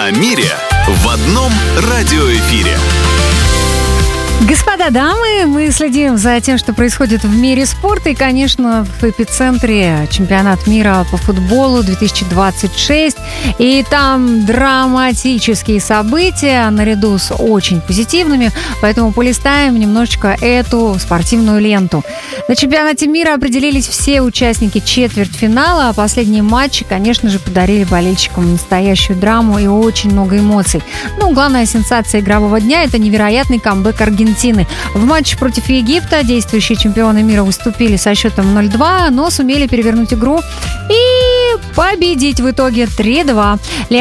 О мире в одном радиоэфире. Господа, дамы, мы следим за тем, что происходит в мире спорта. И, конечно, в эпицентре чемпионат мира по футболу 2026. И там драматические события наряду с очень позитивными. Поэтому полистаем немножечко эту спортивную ленту. На чемпионате мира определились все участники четвертьфинала. А последние матчи, конечно же, подарили болельщикам настоящую драму и очень много эмоций. Ну, главная сенсация игрового дня – это невероятный камбэк Аргентины. В матче против Египта действующие чемпионы мира выступили со счетом 0-2, но сумели перевернуть игру и победить в итоге 3-2.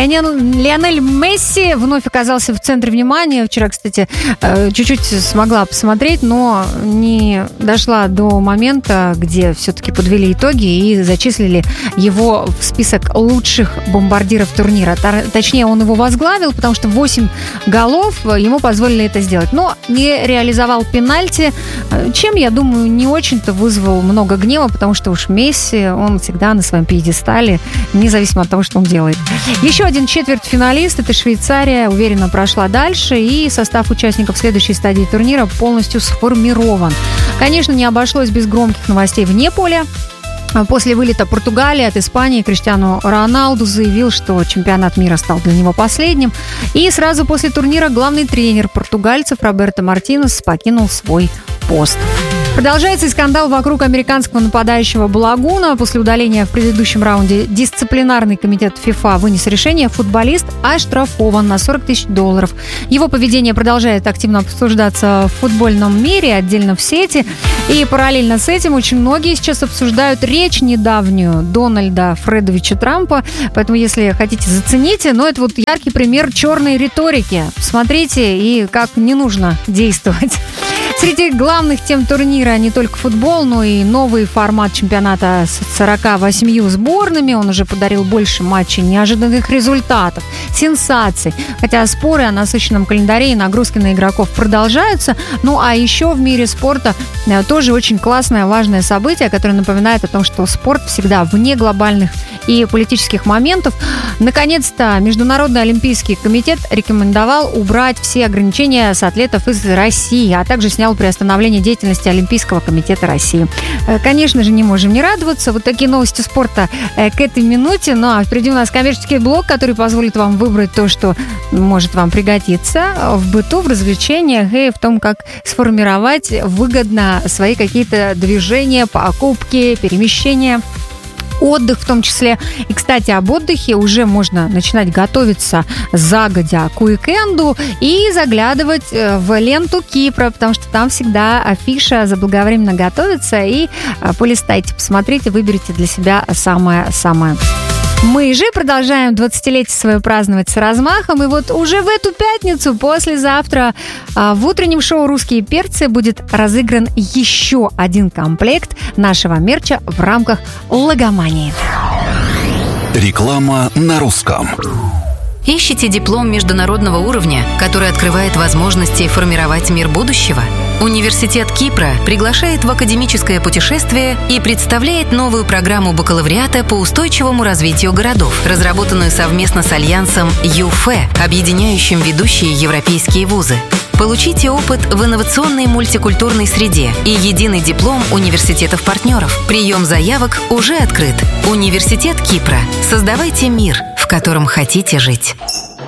Лионель Месси вновь оказался в центре внимания. Вчера, кстати, чуть-чуть смогла посмотреть, но не дошла до момента, где все-таки подвели итоги и зачислили его в список лучших бомбардиров турнира. Точнее, он его возглавил, потому что 8 голов ему позволили это сделать. Но не реализовал пенальти, чем, я думаю, не очень-то вызвал много гнева, потому что уж Месси, он всегда на своем пьедестале, независимо от того, что он делает. Еще один четвертьфиналист, это Швейцария, уверенно прошла дальше, и состав участников следующей стадии турнира полностью сформирован. Конечно, не обошлось без громких новостей вне поля. После вылета Португалии от Испании Криштиану Роналду заявил, что чемпионат мира стал для него последним. И сразу после турнира главный тренер португальцев Роберто Мартинес покинул свой пост. Продолжается и скандал вокруг американского нападающего Балагуна. После удаления в предыдущем раунде дисциплинарный комитет ФИФА вынес решение: футболист оштрафован на $40 тысяч. Его поведение продолжает активно обсуждаться в футбольном мире, отдельно в сети. И параллельно с этим очень многие сейчас обсуждают речь недавнюю Дональда Фредовича Трампа. Поэтому, если хотите, зацените. Но это вот яркий пример черной риторики. Смотрите, и как не нужно действовать. Среди главных тем турнира не только футбол, но и новый формат чемпионата с 48 сборными. Он уже подарил больше матчей, неожиданных результатов, сенсаций. Хотя споры о насыщенном календаре и нагрузки на игроков продолжаются. Ну а еще в мире спорта тоже очень классное, важное событие, которое напоминает о том, что спорт всегда вне глобальных и политических моментов. Наконец-то Международный олимпийский комитет рекомендовал убрать все ограничения с атлетов из России, а также снял приостановление деятельности Олимпийского комитета России. Конечно же, не можем не радоваться. Вот такие новости спорта к этой минуте. Ну а впереди у нас коммерческий блок, который позволит вам выбрать то, что может вам пригодиться в быту, в развлечениях и в том, как сформировать выгодно свои какие-то движения, покупки, перемещения. Отдых в том числе. И, кстати, об отдыхе уже можно начинать готовиться загодя к уикенду и заглядывать в ленту Кипра, потому что там всегда афиша заблаговременно готовится. И полистайте, посмотрите, выберите для себя самое-самое. Мы же продолжаем 20-летие свое праздновать с размахом. И вот уже в эту пятницу, послезавтра, в утреннем шоу «Русские перцы» будет разыгран еще один комплект нашего мерча в рамках логомании. Реклама на русском. Ищете диплом международного уровня, который открывает возможности формировать мир будущего? Университет Кипра приглашает в академическое путешествие и представляет новую программу бакалавриата по устойчивому развитию городов, разработанную совместно с альянсом ЮФЭ, объединяющим ведущие европейские вузы. Получите опыт в инновационной мультикультурной среде и единый диплом университетов-партнеров. Прием заявок уже открыт. Университет Кипра. Создавайте мир, в котором хотите жить.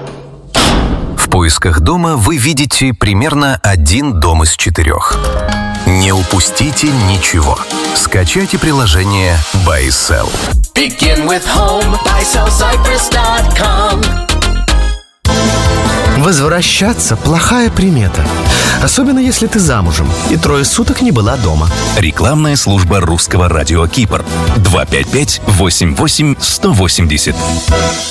В поисках дома вы видите примерно 1 дом из 4. Не упустите ничего. Скачайте приложение BuySell. Begin with home, buysellcyprus.com. Возвращаться – плохая примета. Особенно, если ты замужем и 3 суток не была дома. Рекламная служба русского радио Кипр. 255-88-180.